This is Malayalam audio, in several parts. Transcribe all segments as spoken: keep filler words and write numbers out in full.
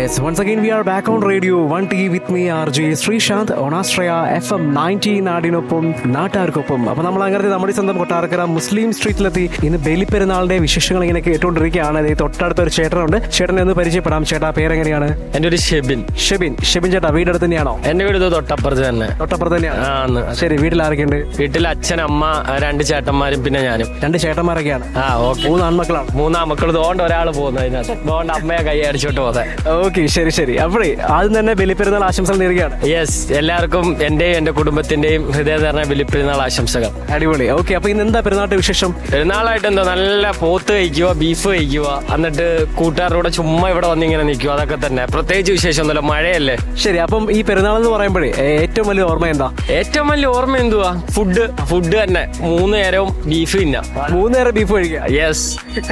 Yes, once again we are back on Radio one T with me R J Srishant on Astraya F M ninety നാടിനൊപ്പം നാട്ടാർക്കൊപ്പം. അപ്പൊ നമ്മൾ അങ്ങനെ നമ്മുടെ സ്വന്തം കൊട്ടാരക്കര മുസ്ലിം സ്ട്രീറ്റിലെത്തി. ഇന്ന് ബലിപ്പെരുന്നാളിന്റെ വിശേഷങ്ങൾ ഇങ്ങനെ കേട്ടുകൊണ്ടിരിക്കുകയാണ്. തൊട്ടടുത്ത ഒരു ചേട്ടനുണ്ട്. ചേട്ടനെ ഒന്ന് പരിചയപ്പെടാം. ചേട്ടാ പേരെങ്ങനെയാണ്? എന്റെ ഒരു ഷെബിൻ. ഷെബിൻ ഷെബിൻ ചേട്ടാ വീടടുത്ത് തന്നെയാണോ? എന്റെ വീട് തൊട്ടപ്പുറത്ത് തന്നെ. തൊട്ടപ്പുറത്ത് തന്നെയാണ്. ശരി, വീട്ടിൽ ആരൊക്കെയുണ്ട്? വീട്ടിൽ അച്ഛൻ, അമ്മ, രണ്ട് ചേട്ടന്മാരും പിന്നെ ഞാനും. രണ്ട് ചേട്ടന്മാരൊക്കെയാണ്. ആ ഓക്കെ. മൂന്ന് ആൺമക്കളാണ്. മൂന്നാം മക്കൾ തോണ്ട് ഒരാൾ പോകുന്നു അതിനകത്ത്. അതുകൊണ്ട് അമ്മയെ കൈ അടിച്ചോട്ട് പോകുന്നത്. ഓക്കെ, ശരി ശരി. അപ്പോഴേ ആദ്യം തന്നെ ബലിപ്പെരുന്നാൾ ആശംസകൾ നേരുകയാണ്. യെസ്, എല്ലാവർക്കും എന്റെയും എന്റെ കുടുംബത്തിന്റെയും ഹൃദയം നിറഞ്ഞ ബലിപ്പെരുന്നാൾ ആശംസകൾ. അടിപൊളി. ഓക്കെ, അപ്പൊ ഇന്ന് എന്താ പെരുന്നാളിന്റെ വിശേഷം? പെരുന്നാളായിട്ട് എന്തോ നല്ല പോത്ത് കഴിക്കുക, ബീഫ് കഴിക്കുക, എന്നിട്ട് കൂട്ടുകാരുടെ കൂടെ ചുമ്മാ ഇവിടെ വന്നിങ്ങനെ നിൽക്കുക. അതൊക്കെ തന്നെ. പ്രത്യേകിച്ച് വിശേഷം ഒന്നുമില്ല, മഴയല്ലേ. ശരി, അപ്പം ഈ പെരുന്നാൾ എന്ന് പറയുമ്പോഴേ ഏറ്റവും വലിയ ഓർമ്മ എന്താ? ഏറ്റവും വലിയ ഓർമ്മ എന്തുവാ? ഫുഡ് ഫുഡ് തന്നെ. മൂന്ന് നേരവും ബീഫ് തിന്നാം. മൂന്ന് നേരം ബീഫ് കഴിക്കുക. യെസ്,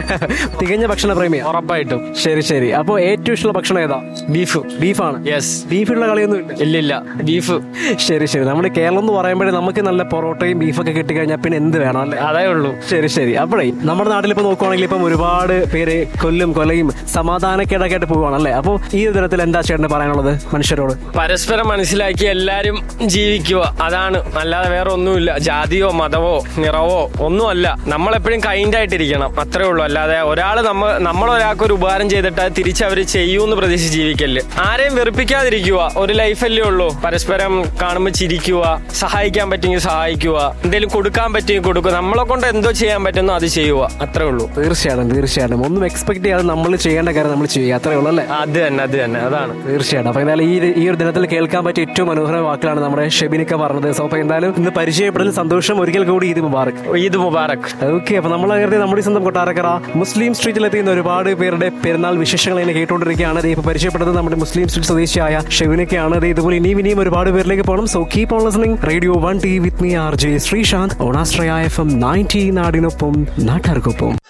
തികഞ്ഞ ഭക്ഷണ പ്രേമിയാ. ഉറപ്പായിട്ടും. ശരി ശരി. അപ്പൊ ഏറ്റവും ഇഷ്ടമുള്ള ഭക്ഷണം ഏതാ? ബീഫ്. ബീഫാണ്. യെസ്. ബീഫുള്ള കളിയൊന്നും ഇല്ല? ഇല്ലില്ല, ബീഫ്. ശരി ശരി. നമ്മുടെ കേരളം എന്ന് പറയുമ്പോഴേ നമുക്ക് നല്ല പൊറോട്ടയും ബീഫൊക്കെ കിട്ടിക്കഴിഞ്ഞാൽ പിന്നെ എന്ത് വേണം അല്ലേ? അതേ ഉള്ളൂ. ശരി ശരി. അപ്പോഴേ നമ്മുടെ നാട്ടിൽ ഇപ്പൊ നോക്കുവാണെങ്കിൽ ഇപ്പം ഒരുപാട് പേര് കൊല്ലും കൊലയും സമാധാനക്കേടൊക്കെ ആയിട്ട് പോവാണല്ലേ. അപ്പൊ ഈ ദിനത്തിൽ എന്താ ചേട്ടന് പറയാനുള്ളത് മനുഷ്യരോട്? പരസ്പരം മനസ്സിലാക്കി എല്ലാരും ജീവിക്കുക, അതാണ്. അല്ലാതെ വേറെ ഒന്നുമില്ല. ജാതിയോ മതമോ നിറവോ ഒന്നുമല്ല. നമ്മളെപ്പോഴും കൈൻഡ് ആയിട്ടിരിക്കണം, അത്രേ ഉള്ളൂ. അല്ലാതെ ഒരാൾ നമ്മ നമ്മളൊരാൾക്ക് ഒരു ഉപകാരം ചെയ്തിട്ട് അത് തിരിച്ചവര് ചെയ്യൂന്ന് പ്രതീക്ഷിച്ച് ജീവിക്കല്ലേ. ആരെയും വെറുപ്പിക്കാതിരിക്കുക. ഒരു ലൈഫല്ലേ ഉള്ളൂ. പരസ്പരം കാണുമ്പോൾ ചിരിക്കുക, സഹായിക്കാൻ പറ്റുമെങ്കിൽ സഹായിക്കുക, എന്തെങ്കിലും കൊടുക്കാൻ പറ്റുമെങ്കിൽ കൊടുക്കുക. നമ്മളെ കൊണ്ട് എന്തോ ചെയ്യാൻ പറ്റുന്നോ അത് ചെയ്യുക, അത്രേ ഉള്ളൂ. തീർച്ചയായിട്ടും തീർച്ചയായിട്ടും. ഒന്നും എക്സ്പെക്ട് ചെയ്യാതെ നമ്മൾ ചെയ്യേണ്ട കാര്യം നമ്മൾ ചെയ്യുക, അത്രേ ഉള്ളൂ അല്ലേ? അത് തന്നെ അത് തന്നെ അതാണ്. തീർച്ചയായിട്ടും. അപ്പൊ എന്തായാലും ഈ ഈ ഒരു ദിനത്തിൽ കേൾക്കാൻ പറ്റിയ ഏറ്റവും മനോഹര വാക്കുകളാണ് നമ്മുടെ ഷെബിനൊക്കെ പറഞ്ഞത്. സോ അപ്പൊ എന്തായാലും ഇന്ന് പരിചയപ്പെടൽ സന്തോഷം. ഒരിക്കൽ കൂടി ഈദ് മുബാറക്. ഈദ് മുബാറക്. ഓക്കെ, അപ്പൊ നമ്മൾ അങ്ങനെ നമ്മുടെ സ്വന്തം കൊട്ടാരക്കര മുസ്ലിം സ്ട്രീറ്റിലെത്തിയുന്ന ഒരുപാട് പേരുടെ പെരുന്നാൾ വിശേഷങ്ങൾ ഇങ്ങനെ കേട്ടുകൊണ്ടിരിക്കുകയാണ്. ഇപ്പൊ പരിചയപ്പെട്ടത് നമ്മുടെ മുസ്ലിം സ്ട്രീറ്റ് സ്വദേശിയായ ഷെബിനൊക്കെയാണ്. ഇതുപോലെ ഇനിയും ഇനിയും ഒരുപാട് പേരിലേക്ക് പോകണം. So keep on listening radio one T with me R J Sreesanth on ആസ്ട്രയ F M ninety നാടിനൊപ്പം നാട്ടാർക്കൊപ്പം.